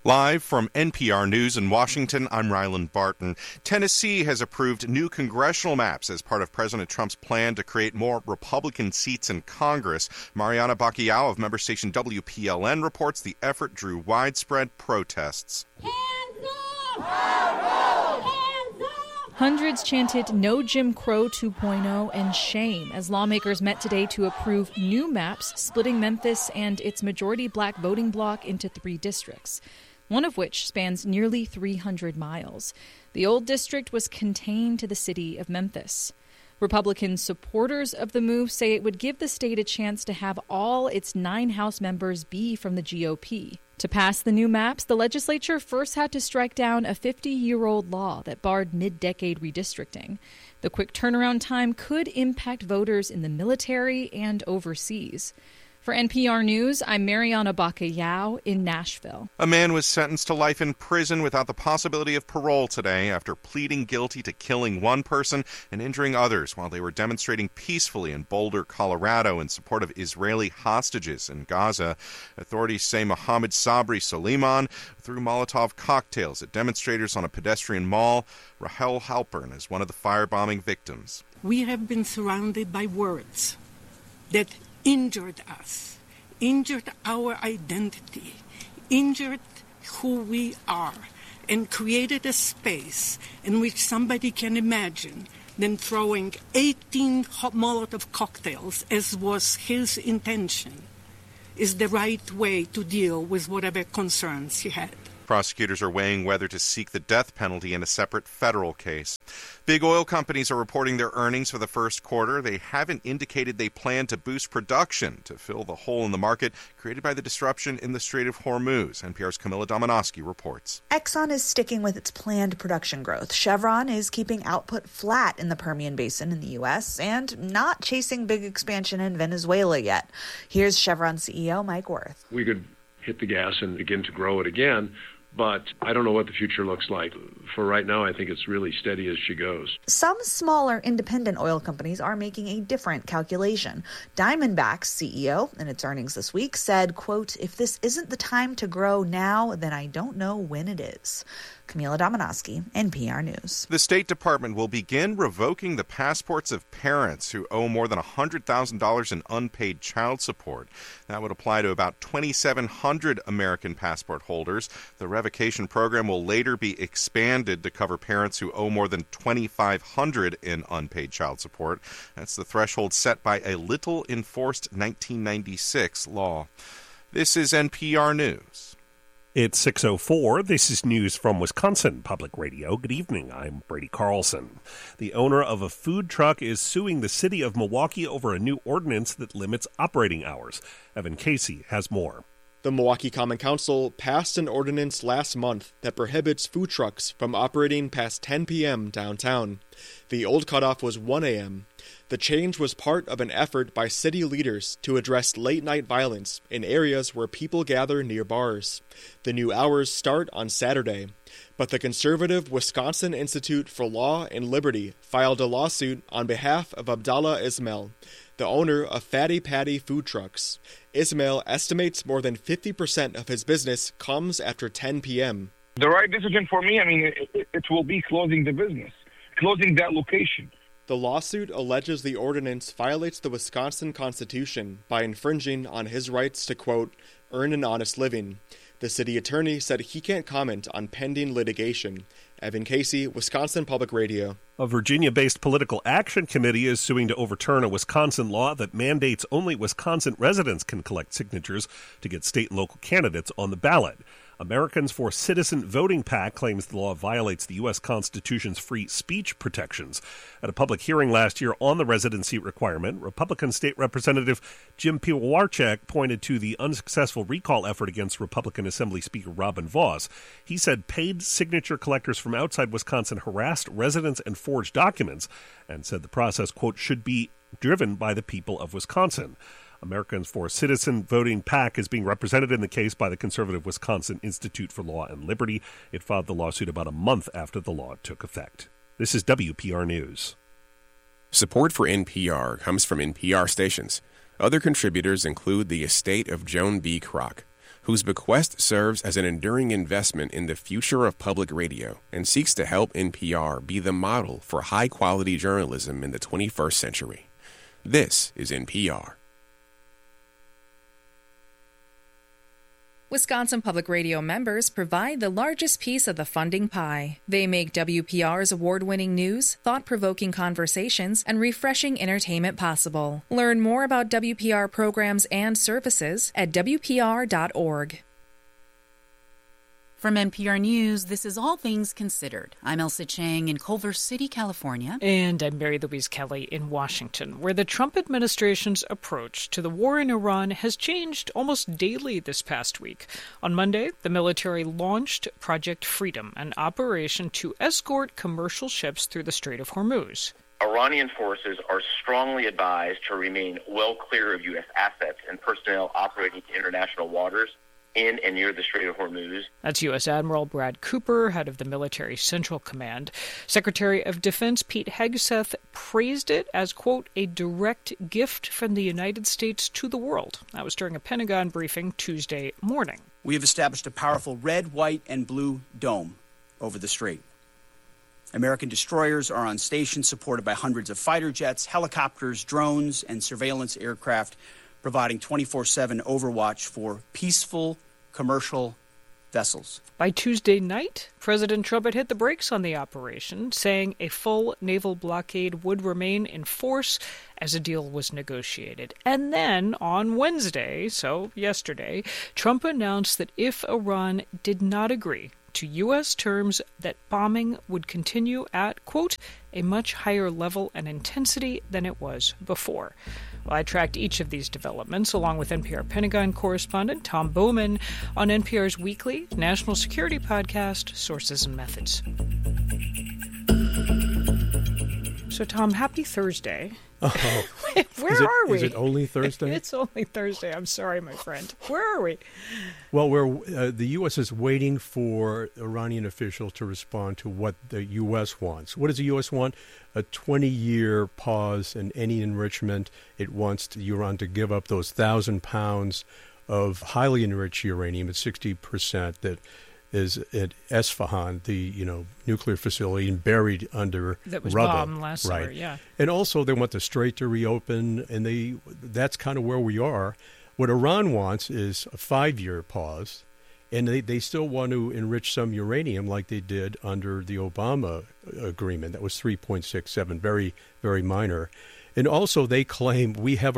Live from NPR News in Washington, I'm Ryland Barton. Tennessee has approved new congressional maps as part of President Trump's plan to create more Republican seats in Congress. Mariana Bacallao of member station WPLN reports the effort drew widespread protests. Hands up! Hands up! Hundreds chanted "No Jim Crow 2.0" and "Shame" as lawmakers met today to approve new maps splitting Memphis and its majority black voting bloc into 3 districts, one of which spans nearly 300 miles. The old district was contained to the city of Memphis. Republican supporters of the move say it would give the state a chance to have all its 9 House members be from the GOP. To pass the new maps, the legislature first had to strike down a 50-year-old law that barred mid-decade redistricting. The quick turnaround time could impact voters in the military and overseas. For NPR News, I'm Mariana Bacallao in Nashville. A man was sentenced to life in prison without the possibility of parole today after pleading guilty to killing one person and injuring others while they were demonstrating peacefully in Boulder, Colorado in support of Israeli hostages in Gaza. Authorities say Mohammed Sabri Soliman threw Molotov cocktails at demonstrators on a pedestrian mall. Rahel Halpern is one of the firebombing victims. We have been surrounded by words that injured us, injured our identity, injured who we are, and created a space in which somebody can imagine then throwing 18 Molotov cocktails, as was his intention, is the right way to deal with whatever concerns he had. Prosecutors are weighing whether to seek the death penalty in a separate federal case. Big oil companies are reporting their earnings for the first quarter. They haven't indicated they plan to boost production to fill the hole in the market created by the disruption in the Strait of Hormuz. NPR's Camilla Domonoske reports. Exxon is sticking with its planned production growth. Chevron is keeping output flat in the Permian Basin in the U.S. and not chasing big expansion in Venezuela yet. Here's Chevron CEO Mike Wirth. We could hit the gas and begin to grow it again, but I don't know what the future looks like. For right now, I think it's really steady as she goes. Some smaller independent oil companies are making a different calculation. Diamondback's CEO, in its earnings this week, said, quote, "If this isn't the time to grow now, then I don't know when it is." Camila Domonoske, NPR News. The State Department will begin revoking the passports of parents who owe more than $100,000 in unpaid child support. That would apply to about 2,700 American passport holders. The revocation program will later be expanded to cover parents who owe more than $2,500 in unpaid child support. That's the threshold set by a little-enforced 1996 law. This is NPR News. It's 6:04. This is news from Wisconsin Public Radio. Good evening. I'm Brady Carlson. The owner of a food truck is suing the city of Milwaukee over a new ordinance that limits operating hours. Evan Casey has more. The Milwaukee Common Council passed an ordinance last month that prohibits food trucks from operating past 10 p.m. downtown. The old cutoff was 1 a.m. The change was part of an effort by city leaders to address late-night violence in areas where people gather near bars. The new hours start on Saturday, but the conservative Wisconsin Institute for Law and Liberty filed a lawsuit on behalf of Abdallah Ismail, the owner of Fatty Patty food trucks. Ismail estimates more than 50% of his business comes after 10 p.m. The right decision for me, it will be closing the business, closing that location. The lawsuit alleges the ordinance violates the Wisconsin Constitution by infringing on his rights to, quote, earn an honest living. The city attorney said he can't comment on pending litigation. Evan Casey, Wisconsin Public Radio. A Virginia-based political action committee is suing to overturn a Wisconsin law that mandates only Wisconsin residents can collect signatures to get state and local candidates on the ballot. Americans for Citizen Voting PAC claims the law violates the U.S. Constitution's free speech protections. At a public hearing last year on the residency requirement, Republican State Representative Jim Piwowarczyk pointed to the unsuccessful recall effort against Republican Assembly Speaker Robin Vos. He said paid signature collectors from outside Wisconsin harassed residents and forged documents, and said the process, quote, should be driven by the people of Wisconsin. Americans for Citizen Voting PAC is being represented in the case by the conservative Wisconsin Institute for Law and Liberty. It filed the lawsuit about a month after the law took effect. This is WPR News. Support for NPR comes from NPR stations. Other contributors include the estate of Joan B. Kroc, whose bequest serves as an enduring investment in the future of public radio and seeks to help NPR be the model for high-quality journalism in the 21st century. This is NPR. Wisconsin Public Radio members provide the largest piece of the funding pie. They make WPR's award-winning news, thought-provoking conversations, and refreshing entertainment possible. Learn more about WPR programs and services at WPR.org. From NPR News, this is All Things Considered. I'm Elsa Chang in Culver City, California. And I'm Mary Louise Kelly in Washington, where the Trump administration's approach to the war in Iran has changed almost daily this past week. On Monday, the military launched Project Freedom, an operation to escort commercial ships through the Strait of Hormuz. Iranian forces are strongly advised to remain well clear of U.S. assets and personnel operating in international waters in and near the Strait of Hormuz. That's U.S. Admiral Brad Cooper, head of the Military Central Command. Secretary of Defense Pete Hegseth praised it as, quote, a direct gift from the United States to the world. That was during a Pentagon briefing Tuesday morning. We have established a powerful red, white, and blue dome over the strait. American destroyers are on station, supported by hundreds of fighter jets, helicopters, drones, and surveillance aircraft, providing 24/7 overwatch for peaceful commercial vessels. By Tuesday night, President Trump had hit the brakes on the operation, saying a full naval blockade would remain in force as a deal was negotiated. And then on Wednesday, so yesterday, Trump announced that if Iran did not agree to U.S. terms, that bombing would continue at, quote, a much higher level and intensity than it was before. Well, I tracked each of these developments along with NPR Pentagon correspondent Tom Bowman on NPR's weekly national security podcast, Sources and Methods. So, Tom, happy Thursday. Oh. Where are we? Is it only Thursday? It's only Thursday. I'm sorry, my friend. Where are we? Well, the U.S. is waiting for Iranian officials to respond to what the U.S. wants. What does the U.S. want? A 20-year pause in any enrichment. It wants Iran to give up those 1,000 pounds of highly enriched uranium at 60% that is at Esfahan, the nuclear facility, and buried under that was rubble. Bombed last summer, yeah. And also they want the strait to reopen, and that's kind of where we are. What Iran wants is a 5-year pause, and they still want to enrich some uranium like they did under the Obama agreement. That was 3.67, very, very minor. And also they claim we have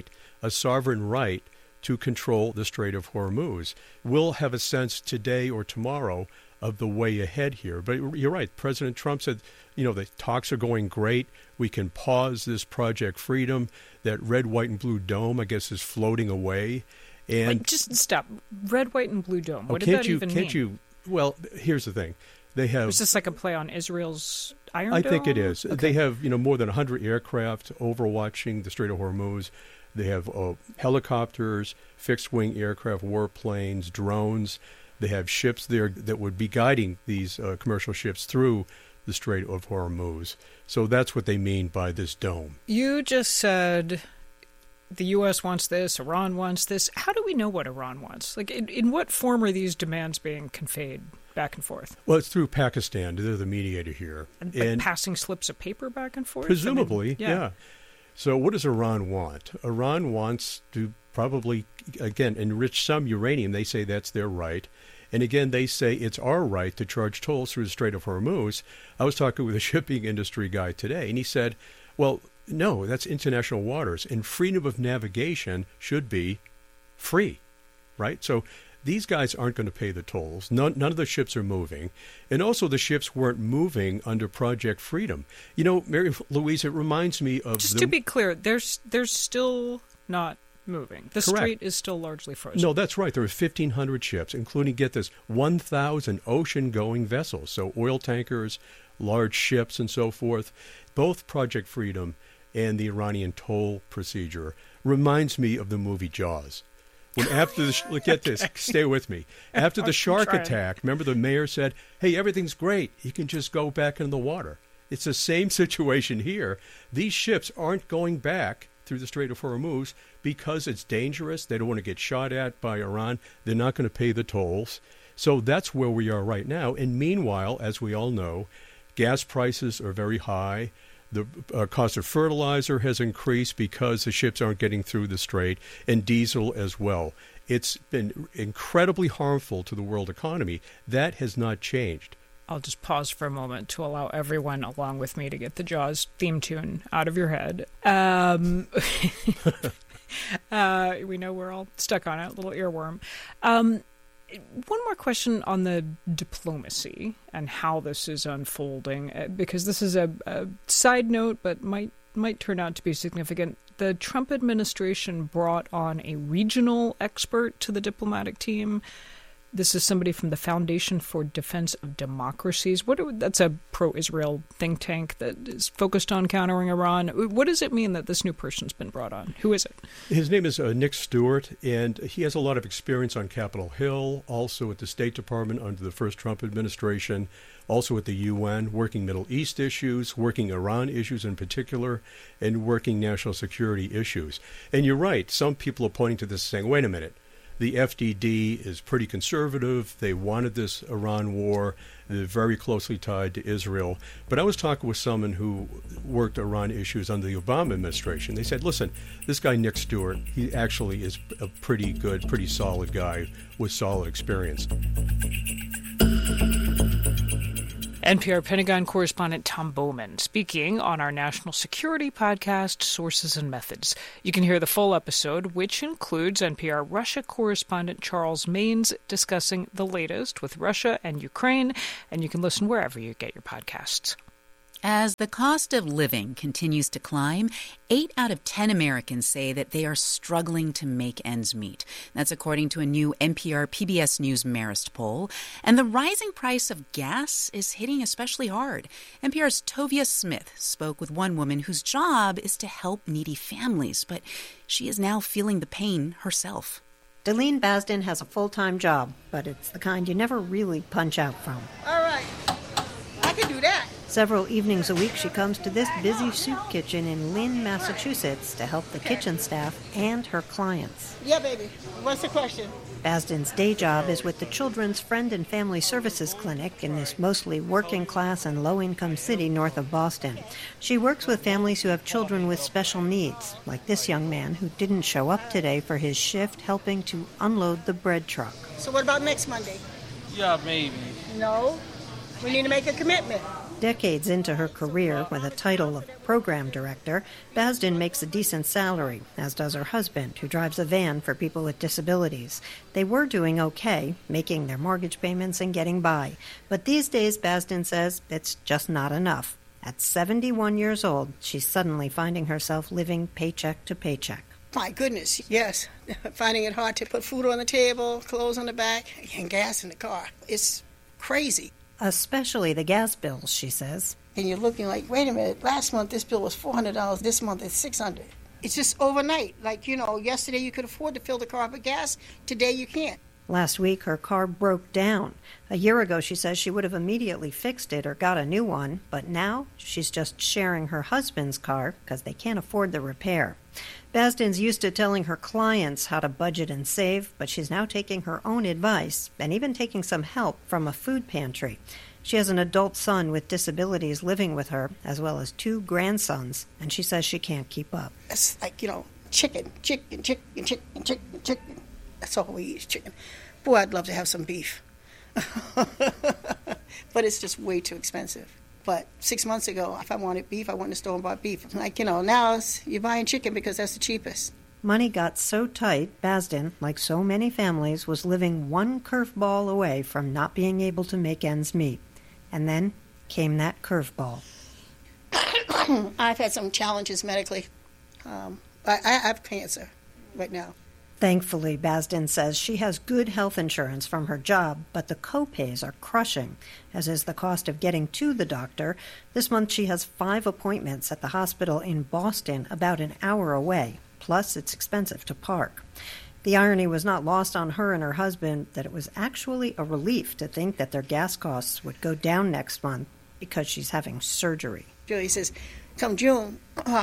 a sovereign right, to control the Strait of Hormuz. We'll have a sense today or tomorrow of the way ahead here. But you're right. President Trump said, the talks are going great. We can pause this Project Freedom. That red, white, and blue dome, I guess, is floating away. And wait, just stop. Red, white, and blue dome. What did that even mean? Well, here's the thing. They have. Is this like a play on Israel's Iron Dome? I think it is. Okay. They have, more than 100 aircraft overwatching the Strait of Hormuz. They have helicopters, fixed-wing aircraft, warplanes, drones. They have ships there that would be guiding these commercial ships through the Strait of Hormuz. So that's what they mean by this dome. You just said the U.S. wants this, Iran wants this. How do we know what Iran wants? Like, in what form are these demands being conveyed back and forth? Well, it's through Pakistan. They're the mediator here. And passing slips of paper back and forth? Presumably, yeah. So what does Iran want? Iran wants to probably, again, enrich some uranium. They say that's their right. And again, they say it's our right to charge tolls through the Strait of Hormuz. I was talking with a shipping industry guy today, and he said, well, no, that's international waters, and freedom of navigation should be free, right? So these guys aren't going to pay the tolls. None of the ships are moving. And also the ships weren't moving under Project Freedom. Mary Louise, it reminds me of... Just to be clear, there's still not moving. The Correct. strait is still largely frozen. No, that's right. There are 1,500 ships, including, get this, 1,000 ocean-going vessels. So oil tankers, large ships, and so forth. Both Project Freedom and the Iranian toll procedure reminds me of the movie Jaws. When after the look at this, stay with me. After the shark attack, remember the mayor said, "Hey, everything's great. You can just go back in the water." It's the same situation here. These ships aren't going back through the Strait of Hormuz because it's dangerous. They don't want to get shot at by Iran. They're not going to pay the tolls. So that's where we are right now. And meanwhile, as we all know, gas prices are very high. The cost of fertilizer has increased because the ships aren't getting through the strait, and diesel as well. It's been incredibly harmful to the world economy. That has not changed. I'll just pause for a moment to allow everyone along with me to get the Jaws theme tune out of your head. We know we're all stuck on it, little earworm. One more question on the diplomacy and how this is unfolding, because this is a side note, but might turn out to be significant. The Trump administration brought on a regional expert to the diplomatic team. This is somebody from the Foundation for Defense of Democracies. That's a pro-Israel think tank that is focused on countering Iran. What does it mean that this new person's been brought on? Who is it? His name is Nick Stewart, and he has a lot of experience on Capitol Hill, also at the State Department under the first Trump administration, also at the UN, working Middle East issues, working Iran issues in particular, and working national security issues. And you're right, some people are pointing to this saying, wait a minute, the FDD is pretty conservative. They wanted this Iran war. They're very closely tied to Israel. But I was talking with someone who worked Iran issues under the Obama administration. They said, listen, this guy Nick Stewart, he actually is a pretty good, pretty solid guy with solid experience. NPR Pentagon correspondent Tom Bowman speaking on our national security podcast, Sources and Methods. You can hear the full episode, which includes NPR Russia correspondent Charles Maynes discussing the latest with Russia and Ukraine, and you can listen wherever you get your podcasts. As the cost of living continues to climb, 8 out of 10 Americans say that they are struggling to make ends meet. That's according to a new NPR PBS News Marist poll. And the rising price of gas is hitting especially hard. NPR's Tovia Smith spoke with one woman whose job is to help needy families, but she is now feeling the pain herself. Delene Basden has a full-time job, but it's the kind you never really punch out from. All right, I can do that. Several evenings a week, she comes to this busy soup kitchen in Lynn, Massachusetts, to help the kitchen staff and her clients. Yeah, baby. What's the question? Basden's day job is with the Children's Friend and Family Services Clinic in this mostly working-class and low-income city north of Boston. She works with families who have children with special needs, like this young man who didn't show up today for his shift helping to unload the bread truck. So what about next Monday? Yeah, maybe. No. We need to make a commitment. Decades into her career with a title of program director, Basden makes a decent salary, as does her husband, who drives a van for people with disabilities. They were doing okay, making their mortgage payments and getting by. But these days, Basden says, it's just not enough. At 71 years old, she's suddenly finding herself living paycheck to paycheck. My goodness, yes. Finding it hard to put food on the table, clothes on the back, and gas in the car. It's crazy. Especially the gas bills, she says. And you're looking like, wait a minute, last month this bill was $400, this month it's $600. It's just overnight. Like, yesterday you could afford to fill the car up with gas, today you can't. Last week her car broke down. A year ago she says she would have immediately fixed it or got a new one, but now she's just sharing her husband's car because they can't afford the repair. Basden's used to telling her clients how to budget and save, but she's now taking her own advice and even taking some help from a food pantry. She has an adult son with disabilities living with her, as well as 2 grandsons, and she says she can't keep up. It's like, chicken. That's all we eat is chicken. Boy, I'd love to have some beef. But it's just way too expensive. But 6 months ago, if I wanted beef, I went to the store and bought beef. Like, now you're buying chicken because that's the cheapest. Money got so tight, Basden, like so many families, was living one curveball away from not being able to make ends meet. And then came that curveball. I've had some challenges medically. I have cancer right now. Thankfully, Basden says she has good health insurance from her job, but the co-pays are crushing, as is the cost of getting to the doctor. This month she has 5 appointments at the hospital in Boston, about an hour away. Plus, it's expensive to park. The irony was not lost on her and her husband that it was actually a relief to think that their gas costs would go down next month because she's having surgery. Julie says, come June,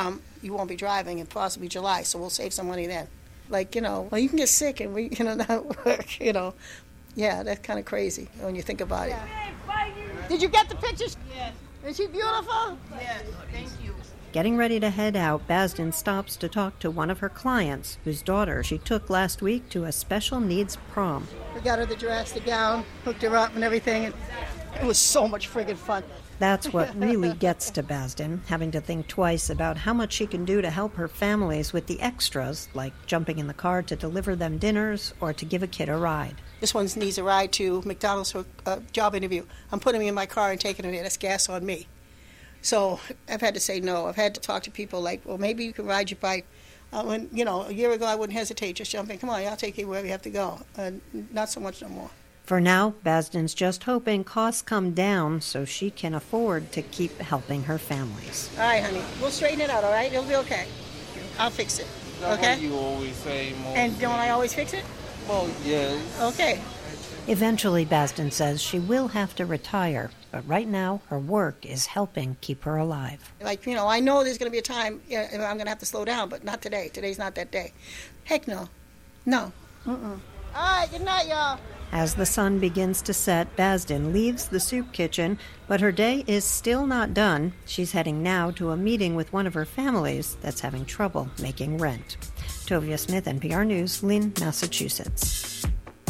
you won't be driving in possibly July, so we'll save some money then. Like, well, you can get sick and we, not work, Yeah, that's kind of crazy when you think about it. Did you get the pictures? Yes. Is she beautiful? Yes, thank you. Getting ready to head out, Basden stops to talk to one of her clients, whose daughter she took last week to a special needs prom. We got her the dress, the gown, hooked her up and everything, and it was so much friggin' fun. That's what really gets to Basden, having to think twice about how much she can do to help her families with the extras, like jumping in the car to deliver them dinners or to give a kid a ride. This one needs a ride to McDonald's for a job interview. I'm putting him in my car and taking him there. That's gas on me. So I've had to say no. I've had to talk to people like, well, maybe you can ride your bike. When a year ago I wouldn't hesitate. Just jump in. Come on, I'll take you wherever you have to go. Not so much no more. For now, Basden's just hoping costs come down so she can afford to keep helping her families. All right, honey. We'll straighten it out, all right? It'll be okay. I'll fix it. Okay? You always say more. And don't I always fix it? Well, yes. Okay. Eventually, Basden says she will have to retire, but right now her work is helping keep her alive. Like, I know there's going to be a time I'm going to have to slow down, but not today. Today's not that day. Heck no. No. All right, good night, y'all. As the sun begins to set, Basden leaves the soup kitchen, but her day is still not done. She's heading now to a meeting with one of her families that's having trouble making rent. Tovia Smith, NPR News, Lynn, Massachusetts.